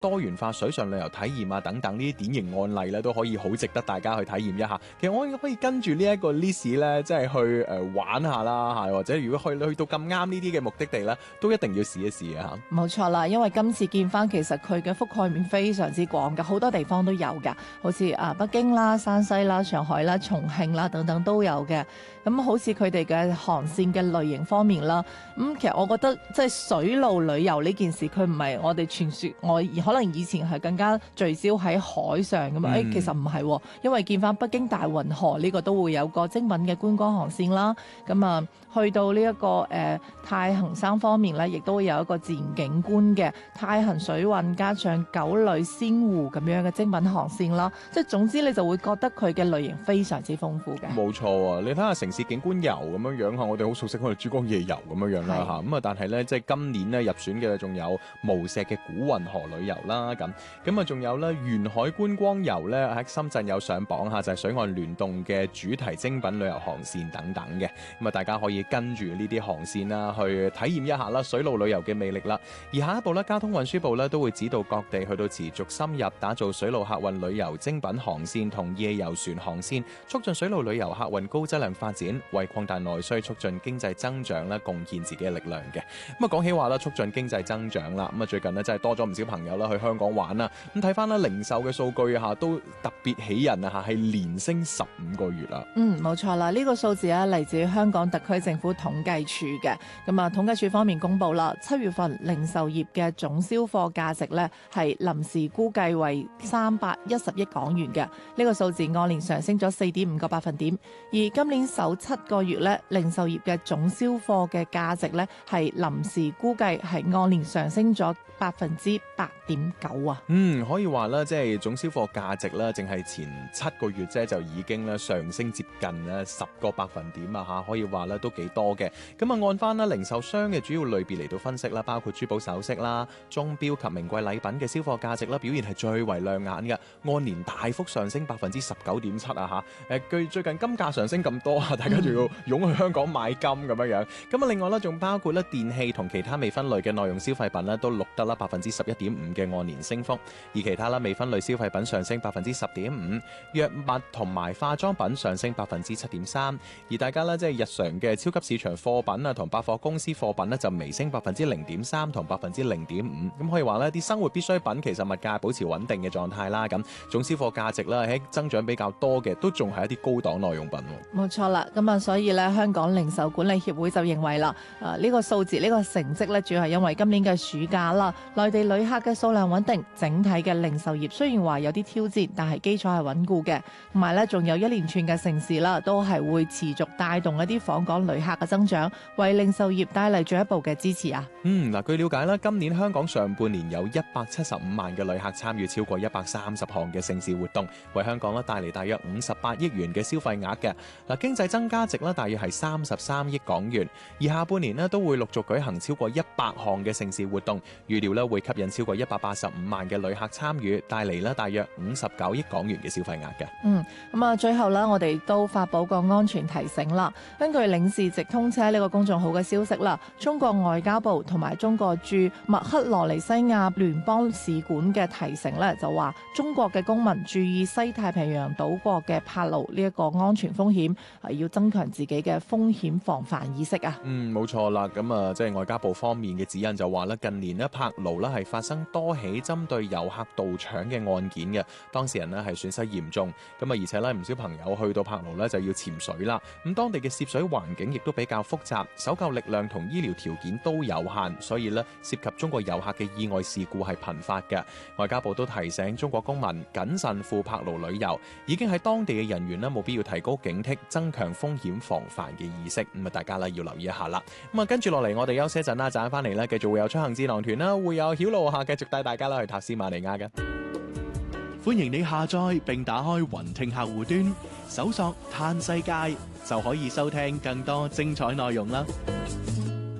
多元化水上旅遊體驗啊等等呢啲典型案例咧，都可以好值得大家去體驗一下。其實我可以跟住呢一個 list 咧，即係去玩下啦嚇，或者如果去到咁啱呢啲嘅目的地咧，都一定要試一試啊嚇。 冇錯啦，因為今次見翻其實佢嘅覆蓋面非常之廣嘅，好多地方都有㗎，好似北京啦、山西啦、上海啦、重慶啦等等都有嘅。咁好似佢哋嘅航線嘅類型方面啦，其實我覺得即係水路旅遊呢件事，佢唔係我哋傳說，可能以前係更加聚焦喺海上咁啊。其實唔係喎，因為見翻北京大運河呢個都會有個精品嘅觀光航線啦。咁啊，去到呢一個太行山方面咧，亦都會有一個自然景觀嘅太行水運加上九里仙湖咁樣嘅精品航線啦。即係總之你就會覺得佢嘅類型非常之豐富嘅。 冇錯啊！你睇下城市景觀遊咁樣樣嚇，我哋好熟悉我哋珠江夜遊咁樣樣啦嚇。咁啊，但係咧即係今年咧入選嘅仲有無錫嘅古運河旅遊啦咁啊，仲有咧沿海觀光遊咧喺深圳有上榜嚇，就係水岸聯動嘅主題精品旅遊航線等等嘅。咁啊，大家可以跟住呢啲航線啦去體驗一下啦水路旅遊嘅魅力啦。而下一步咧，交通運輸部咧都會指導各地去到持續深入打造水路客運旅遊精品航線同夜遊船航線，促進水路旅遊客運高質量發展，為擴大內需、促進經濟增長咧，貢獻自己嘅力量嘅。咁啊，講起話啦，促進經濟增長啦，咁啊最近呢真係多咗唔少朋友啦去香港玩啦。咁睇翻啦零售嘅數據嚇，都特別喜人啊嚇，係連升15個月啦。 冇錯啦，呢個數字咧嚟自香港特區政府統計處嘅。咁啊，統計處方面公佈啦，7月份零售業嘅總銷貨價值咧係臨時估計為310億港元嘅，呢個數字按年上升咗4.5個百分點。而今年首7個月咧，零售業嘅總銷貨嘅價值咧係臨時估計係按年上升咗8.9%啊。 可以話啦，即係總銷貨價值啦，淨係前7個月啫就已經咧上升接近10個百分點啊嚇，可以話咧都幾多嘅。咁啊，按翻啦零售商嘅主要類別嚟到分析啦，包括珠寶首飾啦、鐘錶及名貴禮品嘅銷貨價值啦，表現係最為亮眼嘅，按年大幅上升19.7%啊嚇。據最近金價上升咁多啊，大家仲要湧去香港買金咁樣樣。咁啊，另外咧仲包括咧電器同其他未分類嘅耐用消費品咧，都錄得啦11.5%嘅按年升幅。而其他啦未分類消費品上升10.5%，藥物同埋化妝品上升7.3%。而大家咧即係日常嘅超級市場貨品啊同百貨公司貨品咧就微升0.3%同0.5%。咁可以話呢啲生活必需品其實物價保持穩定嘅狀態啦。咁總銷貨價值啦喺增長比較多嘅，都仲係一啲高檔耐用品。 冇錯啦，咁啊，所以咧香港零售管理協會就認為啦，呢個數字呢個成績咧，主要係因為今年嘅暑假啦，內地旅客嘅數量穩定，整體嘅零售業雖然話有啲挑戰，但係基礎係穩固嘅，同埋咧仲有一連串嘅城市啦，都係會持續帶動一啲訪港旅客嘅增長，為零售業帶嚟進一步嘅支持啊。 嗱，據了解啦，今年香港上半年有175萬嘅旅客參與超過130項嘅盛事活動，為香港咧帶嚟大約58億元嘅消費額嘅。嗱，經濟增加值咧大約係33億港元，而下半年咧都會陸續舉行超過100項嘅盛事活動，預料咧會吸引超過185萬嘅旅客參與，帶嚟咧大約59億港元嘅消費額嘅。 咁啊，最後咧我哋都發佈個安全提醒啦。根據領事直通車呢個公眾號嘅消息啦，中國外交部同埋中國駐麥克羅尼西亞聯邦使館嘅提醒咧，就話中國嘅公民注意西太平洋島國嘅泊盧呢一個安全風險，要增強自己嘅風險防範意識啊。 冇錯啦。咁啊，即係外交部方面嘅指引就話咧，近年咧泊盧咧係發生多起針對遊客盜搶嘅案件嘅，當事人咧係損失嚴重。咁啊，而且咧唔少朋友去到泊盧咧就要潛水啦。咁當地嘅涉水環境亦都比較複雜，搜救力量同醫療條件都有限，所以咧涉及中國遊客嘅意外事故係頻發嘅。外交部都提醒中國公民謹慎赴泊盧旅遊，已經喺當地嘅人員咧冇必要提高警惕，增強風險防範嘅意識。咁啊，大家咧要留意一下啦。咁啊，跟住落嚟我哋休息一陣啦，陣間翻嚟咧繼續會有出行智囊團啦，會有曉路下繼續帶大家啦去塔斯馬尼亞嘅。 歡迎你下載並打開雲聽客戶端，搜索嘆世界就可以收聽更多精彩內容啦。